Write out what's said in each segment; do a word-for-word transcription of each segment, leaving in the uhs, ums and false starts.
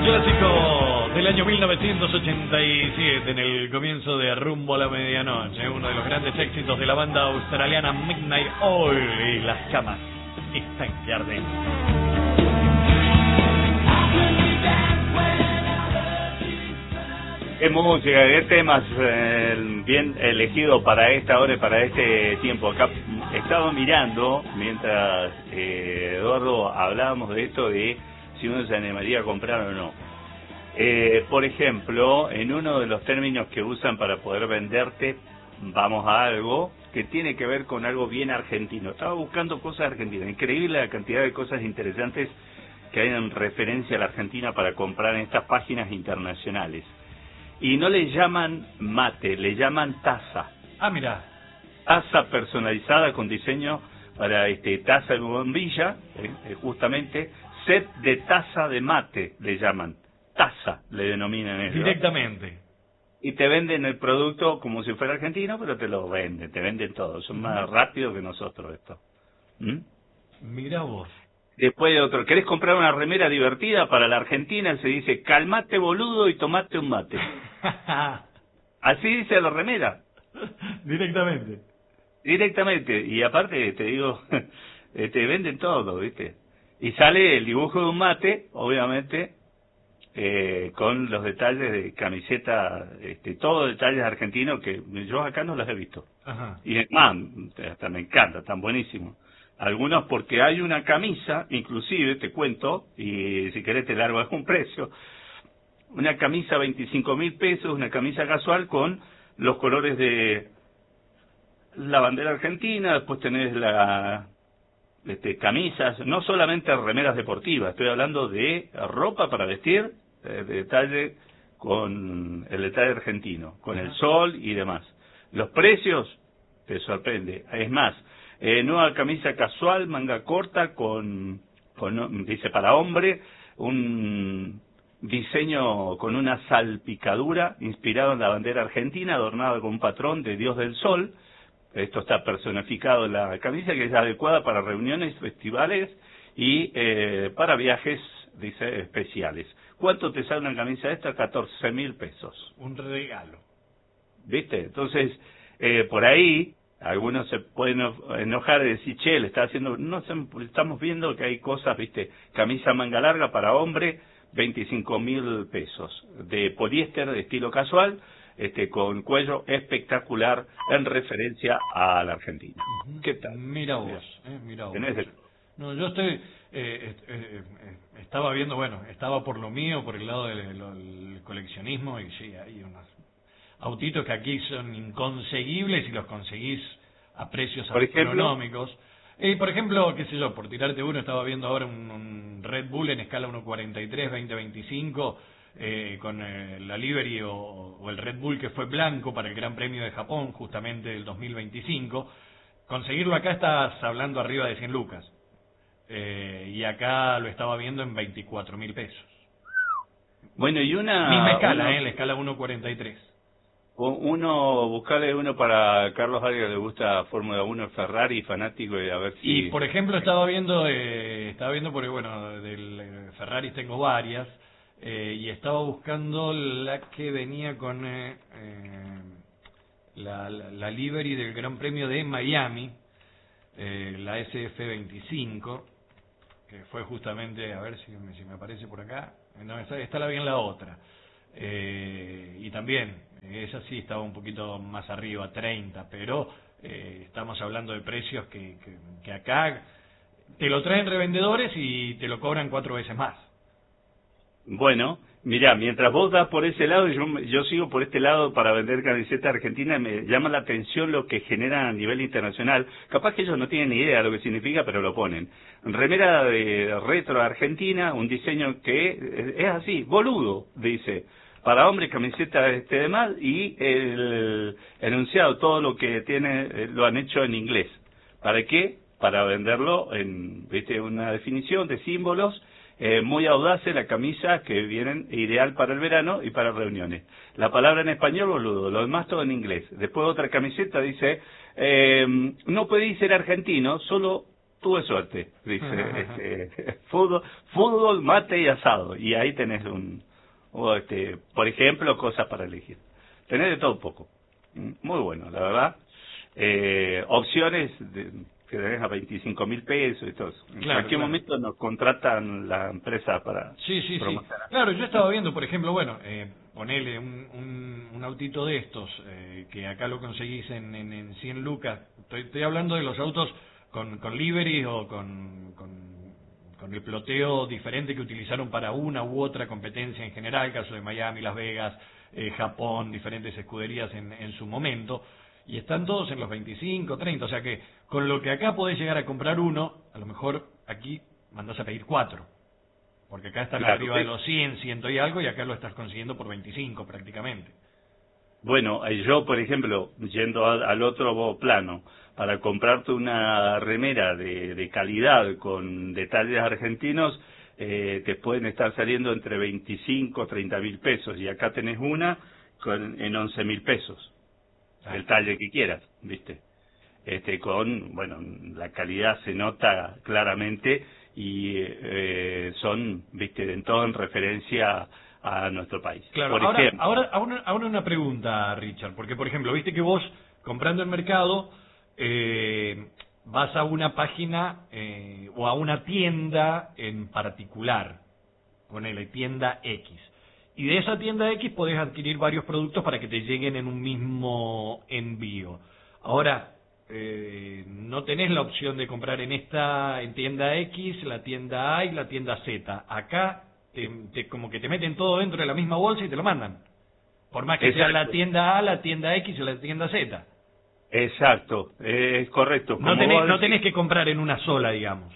Clásico del año mil novecientos ochenta y siete, en el comienzo de Rumbo a la Medianoche, uno de los grandes éxitos de la banda australiana Midnight Oil, y las camas están que arden. Qué música, qué temas eh, bien elegido para esta hora y para este tiempo. Acá he estado mirando, mientras eh, Eduardo hablábamos de esto, de si uno se animaría a comprar o no. Eh, por ejemplo, en uno de los términos que usan para poder venderte, vamos a algo que tiene que ver con algo bien argentino. Estaba buscando cosas argentinas. Increíble la cantidad de cosas interesantes que hay en referencia a la Argentina para comprar en estas páginas internacionales. Y no le llaman mate, le llaman taza. Ah, mira. Taza personalizada con diseño para este taza de bombilla, eh, justamente, set de taza de mate le llaman. Taza le denominan ellos. Directamente. Y te venden el producto como si fuera argentino, pero te lo venden, te venden todo. Son más rápidos que nosotros esto. ¿Mm? Mira vos. Después de otro, ¿querés comprar una remera divertida para la Argentina? Se dice, calmate boludo y tomate un mate. Así dice la remera. Directamente. Directamente. Y aparte, te digo, te venden todo, ¿viste? Y sale el dibujo de un mate, obviamente, eh, con los detalles de camiseta, este, todos detalles argentinos que yo acá no los he visto. Ajá. Y es más, hasta me encanta, están buenísimos. Algunos porque hay una camisa, inclusive, te cuento, y si querés te largo algún precio, una camisa veinticinco mil pesos, una camisa casual con los colores de la bandera argentina, después tenés la este, camisas, no solamente remeras deportivas, estoy hablando de ropa para vestir, eh, de detalle con el detalle argentino, con el sol y demás. Los precios, te sorprende, es más, Eh, nueva camisa casual, manga corta, con, con, dice para hombre, un diseño con una salpicadura inspirado en la bandera argentina, adornada con un patrón de Dios del Sol. Esto está personificado en la camisa, que es adecuada para reuniones, festivales y eh, para viajes, dice, especiales. ¿Cuánto te sale una camisa esta? catorce mil pesos. Un regalo. ¿Viste? Entonces, eh, por ahí algunos se pueden enojar y decir, che, le está haciendo, no estamos viendo que hay cosas, viste, camisa manga larga para hombre, veinticinco mil pesos, de poliéster de estilo casual, este, con cuello espectacular en referencia a la Argentina. Uh-huh. ¿Qué tal? Mira vos, eh, mira vos. El... No, yo estoy, eh, eh, eh, estaba viendo, bueno, estaba por lo mío, por el lado del, del coleccionismo, y sí, hay unos autitos que aquí son inconseguibles y los conseguís a precios por astronómicos. Y por ejemplo, qué sé yo, por tirarte uno, estaba viendo ahora un, un Red Bull en escala uno cuarenta y tres, veinte veinticinco, eh, con eh, la Livery o, o el Red Bull que fue blanco para el Gran Premio de Japón, justamente del dos mil veinticinco. Conseguirlo acá estás hablando arriba de cien lucas. Eh, y acá lo estaba viendo en veinticuatro mil pesos. Bueno, y una... Misma escala, uno... eh, la escala uno cuarenta y tres. Uno, buscarle uno para Carlos Arias, le gusta Fórmula uno, Ferrari, fanático, y a ver si... Y por ejemplo estaba viendo, eh, estaba viendo porque bueno, del eh, Ferrari tengo varias, eh, y estaba buscando la que venía con eh, eh, la, la, la livery del Gran Premio de Miami, eh, la S F veinticinco, que fue justamente, a ver si me, si me aparece por acá, no, está, está la bien la otra, eh, y también... esa sí estaba un poquito más arriba, treinta, pero eh, estamos hablando de precios que, que, que acá te lo traen revendedores y te lo cobran cuatro veces más. Bueno, mirá, mientras vos das por ese lado, yo, yo sigo por este lado para vender camisetas argentinas. Me llama la atención lo que generan a nivel internacional. Capaz que ellos no tienen ni idea de lo que significa, pero lo ponen. Remera de retro argentina, un diseño que es así, boludo, dice. Para hombres, camiseta este de más, y el enunciado, todo lo que tiene, lo han hecho en inglés. ¿Para qué? Para venderlo en, viste, una definición de símbolos, eh, muy audaces, la camisa que vienen ideal para el verano y para reuniones. La palabra en español, boludo, lo demás todo en inglés. Después otra camiseta dice, eh, no podéis ser argentino, solo tuve suerte, dice, este, fútbol, fútbol, mate y asado, y ahí tenés un, o este, por ejemplo, cosas para elegir. Tenés de todo un poco. Muy bueno, la verdad. Eh, opciones de, que tenés a veinticinco mil pesos y todo eso. En Claro, cualquier claro. momento nos contratan la empresa para Sí, sí, sí. promocionar. Claro, yo estaba viendo, por ejemplo, bueno, eh, ponele un, un, un autito de estos, eh, que acá lo conseguís en, en, en cien lucas. Estoy, estoy hablando de los autos con, con livery o con, con, con el ploteo diferente que utilizaron para una u otra competencia en general, caso de Miami, Las Vegas, eh, Japón, diferentes escuderías en, en su momento. Y están todos en los veinticinco, treinta, o sea que con lo que acá podés llegar a comprar uno, a lo mejor aquí mandás a pedir cuatro. Porque acá están Claro, arriba sí. de los cien, ciento y algo, y acá lo estás consiguiendo por veinticinco prácticamente. Bueno, eh, yo, por ejemplo, yendo al, al otro plano, para comprarte una remera de, de calidad con detalles argentinos, eh, te pueden estar saliendo entre veinticinco, treinta mil pesos, y acá tenés una con, en once mil pesos, Ah, el talle que quieras, ¿viste? Este, con, bueno, la calidad se nota claramente y eh, son, ¿viste?, en todo en referencia a nuestro país. claro, Por ahora, ejemplo, ahora, ahora, ahora una pregunta, Richard, porque por ejemplo, viste que vos, comprando en mercado, eh, vas a una página eh, o a una tienda en particular, ponele tienda X, y de esa tienda X podés adquirir varios productos para que te lleguen en un mismo envío. Ahora, eh, no tenés la opción de comprar en esta, en tienda X, la tienda A y la tienda Z. Acá te, te- como que te meten todo dentro de la misma bolsa y te lo mandan. Por más que sea la exacto, tienda A, la tienda X o la tienda Z. exacto, eh, es correcto, No como tenés, vos no decís. tenés que comprar en una sola, digamos.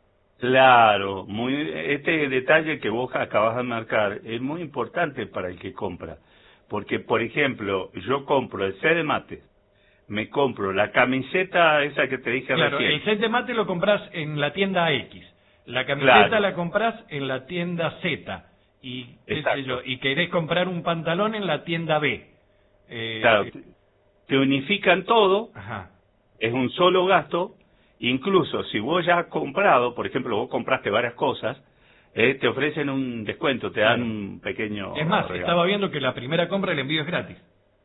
Claro, muy, este detalle que vos acabas de marcar es muy importante para el que compra, porque por ejemplo, yo compro el set de mate, me compro la camiseta esa que te dije Claro, recién, el set de mate lo compras en la tienda X, la camiseta claro, la compras en la tienda Z, y qué sé yo, exacto, y querés comprar un pantalón en la tienda B. claro, Eh, te te unifican todo, ajá, es un solo gasto, incluso si vos ya has comprado, por ejemplo, vos compraste varias cosas, eh, te ofrecen un descuento, te dan claro. un Es pequeño más, regalo. estaba viendo que la primera compra el envío es gratis.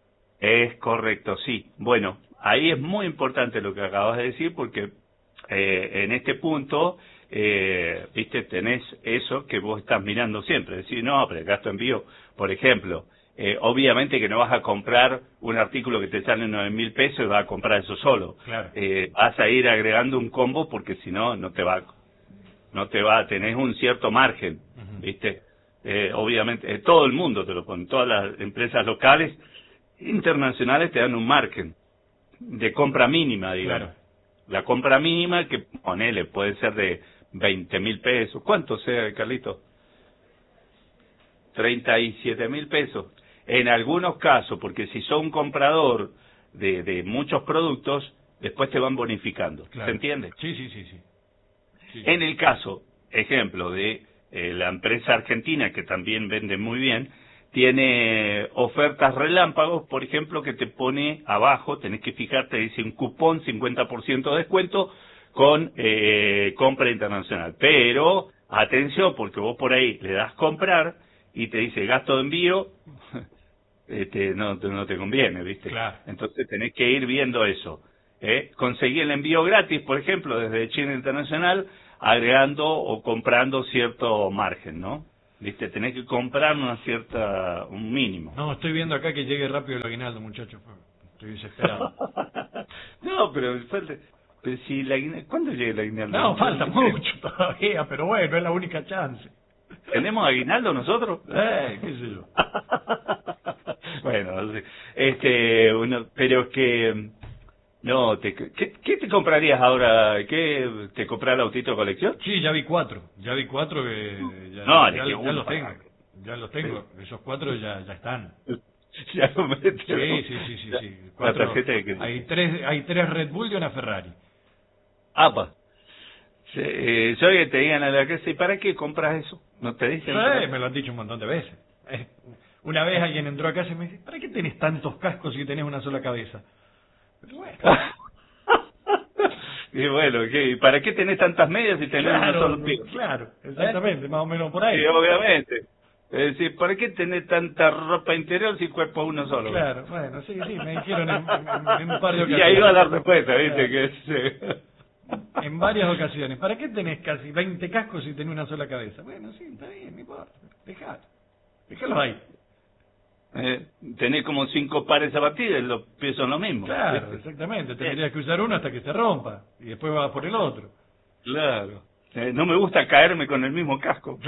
Es correcto, sí. Bueno, ahí es muy importante lo que acabas de decir porque eh, en este punto, eh, viste, tenés eso que vos estás mirando siempre. Decir, no, pero el gasto de envío, por ejemplo, eh, obviamente que no vas a comprar un artículo que te sale en nueve mil pesos y vas a comprar eso solo. Claro. Eh, vas a ir agregando un combo porque si no, no te va, no te va, tenés un cierto margen, Ujú. viste. Eh, obviamente, eh, todo el mundo te lo pone, todas las empresas locales internacionales te dan un margen de compra mínima, digamos. Claro. La compra mínima que, ponele, puede ser de veinte mil pesos. ¿Cuánto sea, Carlito? treinta y siete mil pesos. En algunos casos, porque si sos un comprador de, de muchos productos, después te van bonificando. ¿Se Claro. entiende? Sí, sí, sí, sí. Sí, sí. En el caso, ejemplo, de eh, la empresa argentina, que también vende muy bien, tiene ofertas relámpagos, por ejemplo, que te pone abajo, tenés que fijarte, dice un cupón cincuenta por ciento de descuento con eh, compra internacional. Pero, atención, porque vos por ahí le das comprar y te dice gasto de envío, este, no, te- no te conviene, ¿viste? Claro. Entonces tenés que ir viendo eso. ¿eh? Conseguir el envío gratis, por ejemplo, desde China Internacional, agregando o comprando cierto margen, ¿no? ¿Viste? Tenés que comprar una cierta, un mínimo. No, estoy viendo acá que llegue rápido el aguinaldo, muchachos. Estoy desesperado. no, pero, falta- pero si la, aguina- ¿cuándo llega el aguinaldo? No, ¿El falta veintitrés? mucho todavía, pero bueno, es la única chance. ¿Tenemos aguinaldo nosotros? Eh, qué sé yo. bueno, no sé. este, uno, pero es que no, te, ¿qué, ¿qué te comprarías ahora? ¿Qué te compras el autito de colección? Sí, ya vi cuatro. Ya vi cuatro que ya, No, ya, elegí ya uno los para- tengo. Ya los tengo. Esos cuatro ya, ya están. ya lo metes, Sí, ¿no? sí, sí, sí, La, sí. la Cuatro. tarjeta de crédito. Hay tres, hay tres Red Bull y una Ferrari. Apa. Sí, eh, yo que te digan a la casa, ¿y para qué compras eso? ¿No te dicen? Sí, me lo han dicho un montón de veces. Eh, Una vez alguien entró a casa y me dice, ¿para qué tenés tantos cascos si tenés una sola cabeza? Pero bueno. Y bueno, ¿qué? ¿Para qué tenés tantas medias si tenés Claro, un solo pie? claro, exactamente, ¿Eh? Más o menos por ahí. Sí, obviamente. Es decir, ¿para qué tenés tanta ropa interior si el cuerpo es uno solo? Claro, bueno, sí, sí, me dijeron en, en, en un par de ocasiones. Y ahí va la respuesta, ¿viste? Claro. Que es, eh, En varias ocasiones. ¿Para qué tenés casi veinte cascos si tenés una sola cabeza? Bueno, sí, está bien, no importa. Dejalo. Déjalo ahí. eh, tenés como cinco pares de zapatillas, los pies son lo mismo. Claro, ¿viste? exactamente. Tendrías que usar uno hasta que se rompa. Y después vas por el otro. Claro. Eh, no me gusta caerme con el mismo casco.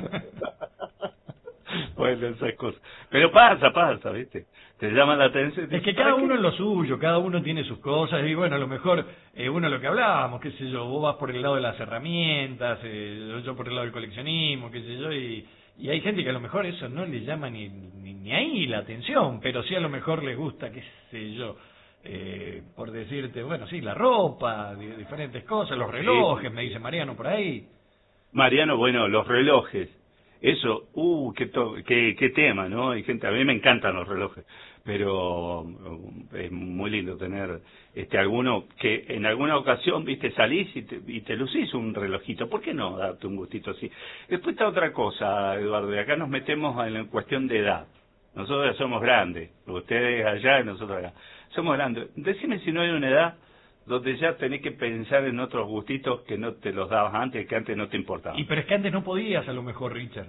Bueno, esas cosas. Pero pasa, pasa, ¿viste? Te llama la atención. Es que cada uno es lo suyo, cada uno tiene sus cosas. Y bueno, a lo mejor eh, uno lo que hablábamos, qué sé yo, vos vas por el lado de las herramientas, eh, yo por el lado del coleccionismo, qué sé yo, y, y hay gente que a lo mejor eso no le llama ni, ni, ni ahí la atención, pero sí a lo mejor les gusta, qué sé yo, eh, por decirte, bueno, sí, la ropa, di- diferentes cosas, los relojes, me dice Mariano por ahí. Mariano, bueno, los relojes. Eso, uh, qué, to qué, qué tema, ¿no? Hay gente, a mí me encantan los relojes, pero um, es muy lindo tener este alguno que en alguna ocasión, viste, salís y te, y te lucís un relojito. ¿Por qué no darte un gustito así? Después está otra cosa, Eduardo, y acá nos metemos en la cuestión de edad. Nosotros ya somos grandes, ustedes allá y nosotros acá. Somos grandes. Decime si no hay una edad donde ya tenés que pensar en otros gustitos que no te los dabas antes, que antes no te importaban. Y pero es que antes no podías a lo mejor, Richard.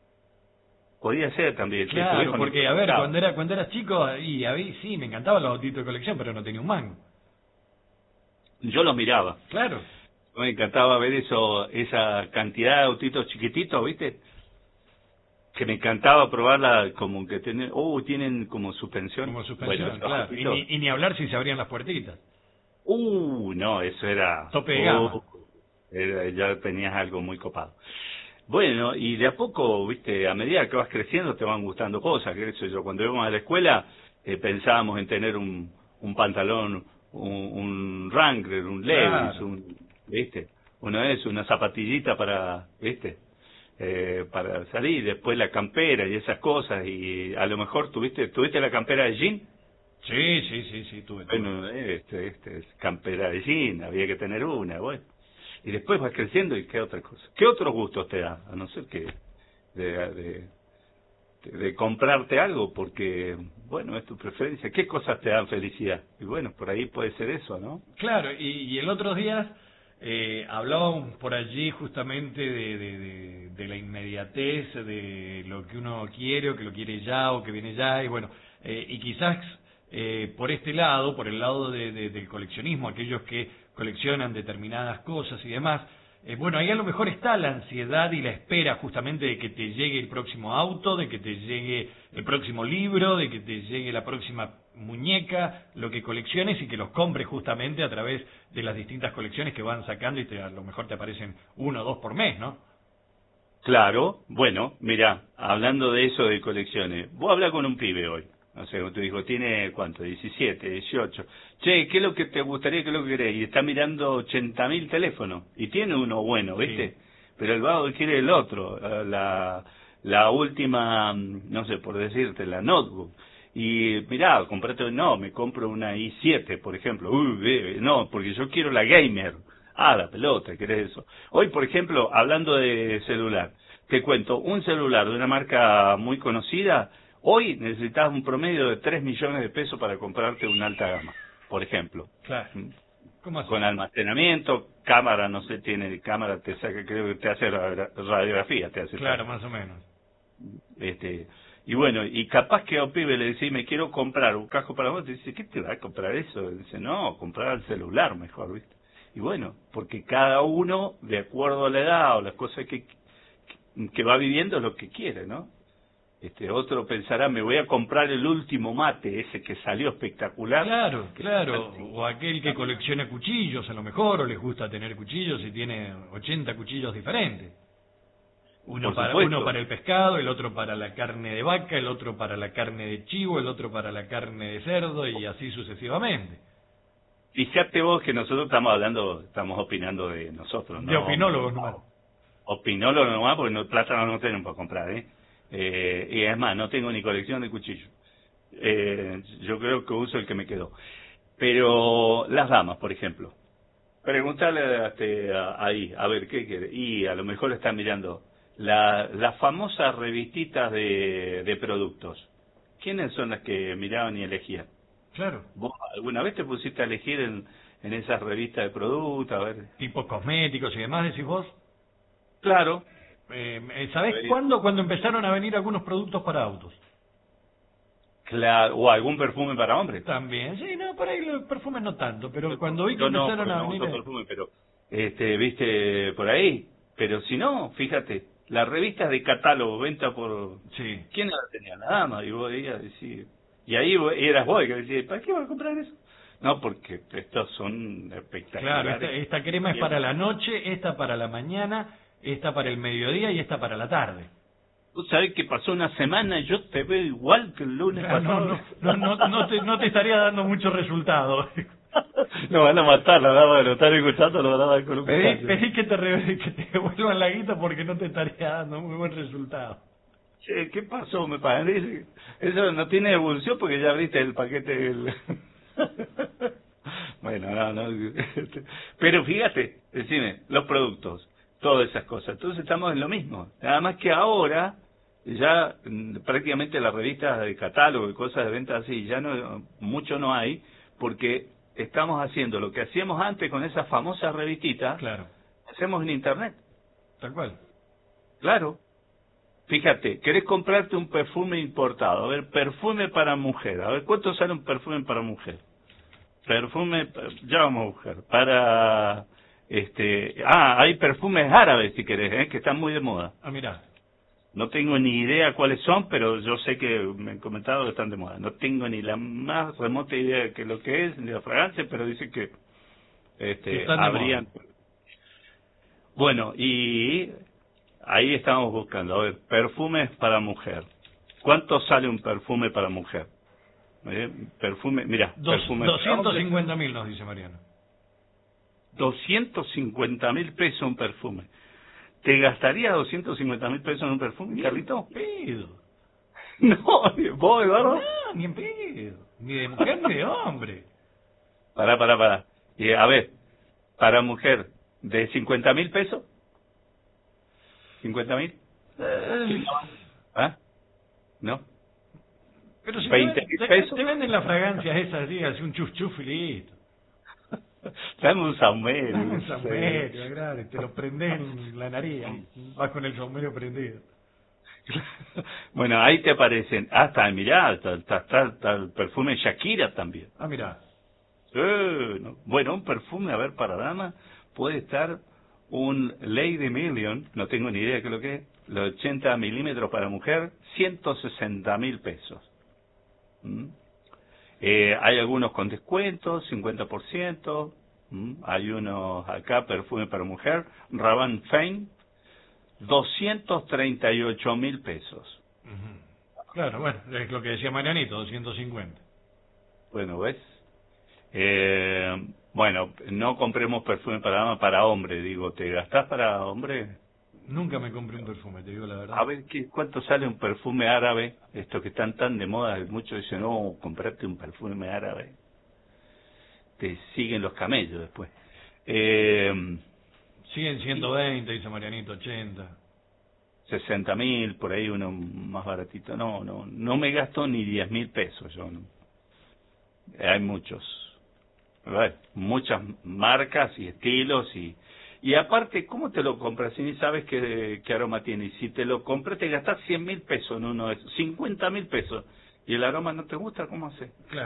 Podía ser también. Claro, porque a ver, cuando era cuando eras chico, y a mí sí, me encantaban los autitos de colección, pero no tenía un mango. Yo los miraba. Claro. Me encantaba ver eso, esa cantidad de autitos chiquititos, ¿viste? Que me encantaba probarla, como que tienen, oh, tienen como suspensión. Como suspensión, bueno, claro. Y ni, y ni hablar si se abrían las puertitas. Uh, no, eso era... Tope de gama. Oh, era, ya tenías algo muy copado. Bueno, y de a poco, viste, a medida que vas creciendo te van gustando cosas, que eso yo, cuando íbamos a la escuela eh, pensábamos en tener un, un pantalón, un, un Wrangler, un Levi's, Claro. un, viste, una vez una zapatillita para, viste, eh, para salir, después la campera y esas cosas, y a lo mejor tuviste, tuviste la campera de jean. Sí, sí, sí, sí, tuve. tuve. Bueno, este, este es campera de jean, había que tener una, bueno. Y después vas creciendo y qué otra cosa. ¿Qué otros gustos te da? A no ser que de, de, de, de comprarte algo, porque, bueno, es tu preferencia. ¿Qué cosas te dan felicidad? Y bueno, por ahí puede ser eso, ¿no? Claro, y, y el otro día eh, hablábamos por allí justamente de, de, de, de la inmediatez, de lo que uno quiere o que lo quiere ya o que viene ya, y bueno, eh, y quizás eh, por este lado, por el lado de, de, del coleccionismo, aquellos que coleccionan determinadas cosas y demás, eh, bueno, ahí a lo mejor está la ansiedad y la espera justamente de que te llegue el próximo auto, de que te llegue el próximo libro, de que te llegue la próxima muñeca, lo que colecciones y que los compres justamente a través de las distintas colecciones que van sacando y te, a lo mejor te aparecen uno o dos por mes, ¿no? Claro, bueno, mira, hablando de eso de colecciones, vos hablas con un pibe hoy. No sé, tu hijo tiene, ¿cuánto? diecisiete, dieciocho. Che, ¿qué es lo que te gustaría, qué es lo que querés? Y está mirando ochenta mil teléfonos. Y tiene uno bueno, ¿viste? Sí. Pero el vago quiere el otro. La, la última, no sé, por decirte, la notebook. Y mirá, comprate, no, me compro una i siete, por ejemplo. Uy, bebe, no, porque yo quiero la gamer. Ah, la pelota, ¿querés eso? Hoy, por ejemplo, hablando de celular, te cuento, un celular de una marca muy conocida. Hoy necesitas un promedio de tres millones de pesos para comprarte una alta gama, por ejemplo. Claro. ¿Cómo así? Con almacenamiento, cámara, no sé, tiene cámara, te saca, creo que te hace radiografía, te hace. Claro, más o menos. Este, y bueno, y capaz que a un pibe le decís, me quiero comprar un casco para vos, te dice, ¿qué te va a comprar eso? Y dice, no, comprar el celular mejor, ¿viste? Y bueno, porque cada uno, de acuerdo a la edad o las cosas que, que va viviendo, es lo que quiere, ¿no? Este otro pensará, me voy a comprar el último mate, ese que salió espectacular. Claro, claro. O aquel que colecciona cuchillos, a lo mejor, o les gusta tener cuchillos y tiene ochenta cuchillos diferentes. Uno para, uno para el pescado, el otro para la carne de vaca, el otro para la carne de chivo, el otro para la carne de cerdo y así sucesivamente. Fíjate vos que nosotros estamos hablando, estamos opinando de nosotros, ¿no? De opinólogos nomás. Opinólogos nomás, porque no, plata no tenemos para comprar, ¿eh? Eh, y es más, no tengo ni colección de cuchillos. Eh, yo creo que uso el que me quedó. Pero las damas, por ejemplo. Preguntale este, a- ahí, a ver qué quiere. Y a lo mejor están mirando la, las famosas revistitas de, de productos. ¿Quiénes son las que miraban y elegían? Claro. ¿Vos alguna vez te pusiste a elegir en, en esas revistas de productos? A ver. Tipo cosméticos y demás, decís vos. Claro. Eh, ¿Sabés Eh, cuándo? Cuando empezaron a venir algunos productos para autos. Claro, o algún perfume para hombres. También, sí, no, por ahí los perfumes no tanto, pero cuando vi que Yo no, empezaron porque a no venir... uso eh, perfume, pero este, viste por ahí. Pero si no, fíjate, las revistas de catálogo, venta por... Sí. ¿Quién la tenía? La dama, y vos veías decir... Y ahí vos- eras vos que decías, ¿para qué voy a comprar eso? No, porque estos son Claro, espectaculares. esta, esta crema es para la noche, esta para la mañana, esta para el mediodía y esta para la tarde. Tú sabés que pasó una semana y yo te veo igual que el lunes Claro, no, pasado. no, no, no, no te, no te estaría dando mucho resultado. Nos van a matar, la verdad, lo están escuchando, lo van a dar con un Pedí, pedazo. pedí que, te re- que te devuelvan la guita porque no te estaría dando muy buen resultado. Che, ¿qué pasó? Me parece. Eso no tiene evolución porque ya abriste el paquete del... Bueno, no, no. Pero fíjate, decime, los productos, todas esas cosas. Entonces estamos en lo mismo. Nada más que ahora, ya mm, prácticamente las revistas de catálogo y cosas de venta así, ya no mucho no hay, porque estamos haciendo lo que hacíamos antes con esas famosas revistitas, Claro, hacemos en internet. tal cual. Claro. Fíjate, querés comprarte un perfume importado. A ver, perfume para mujer. A ver, ¿cuánto sale un perfume para mujer? Perfume, ya vamos a buscar. Para, este, ah, hay perfumes árabes si querés, ¿eh? Que están muy de moda. Ah, mirá. No tengo ni idea cuáles son, pero yo sé que me han comentado que están de moda. No tengo ni la más remota idea de qué lo que es, ni la fragancia, pero dicen que, Que este, están de habrían. moda. Bueno, y ahí estamos buscando, a ver, perfumes para mujer. ¿Cuánto sale un perfume para mujer? ¿Eh? Perfume, mira, Dos, perfume doscientos cincuenta mil nos dice Mariano. doscientos cincuenta mil pesos un perfume. ¿Te gastarías doscientos cincuenta mil pesos en un perfume, Carlito? Pedo. No, vos, Eduardo. No, ni en pedo. Ni de mujer ni de hombre. Pará, pará, pará. Y, a ver, para mujer, ¿de cincuenta mil pesos? ¿cincuenta mil? Eh, ¿Ah? ¿No? Pero si veinte te, mil te- pesos. te venden las fragancias esas, sí, así un chuf chuf y listo. Dame un saumerio. Un no sé. saumerio, grande, te lo prendés en la nariz, vas con el saumerio prendido. Bueno, ahí te aparecen. Ah, está, mirá, está, está, está, está el perfume Shakira también. Ah, mirá. Eh, no. Bueno, un perfume, a ver, para dama, puede estar un Lady Million, no tengo ni idea de qué es lo que es, los ochenta milímetros para mujer, ciento sesenta mil pesos. ¿Mm? Eh, hay algunos con descuentos, cincuenta por ciento. ¿Mm? Hay unos acá, perfume para mujer, Rabanne Fein, doscientos treinta y ocho mil pesos. Ujú. Claro, bueno, es lo que decía Marianito, doscientos cincuenta. Bueno, ¿ves? Eh, bueno, no compremos perfume para dama, para hombre, digo, ¿te gastás para hombre? Nunca me compré un perfume, te digo la verdad. A ver, ¿qué, ¿cuánto sale un perfume árabe? Estos que están tan de moda, muchos dicen, no, comprate un perfume árabe. Te siguen los camellos después. Eh, Siguen ciento veinte, dice Marianito, ochenta. sesenta mil, por ahí uno más baratito. No, no, no me gasto ni diez mil pesos yo. No. Hay muchos. ¿Verdad? Muchas marcas y estilos y... Y aparte, ¿cómo te lo compras si ni sabes qué, qué aroma tiene? Y si te lo compras, te gastas cien mil pesos en uno de esos, cincuenta mil pesos, y el aroma no te gusta, ¿cómo haces? Claro.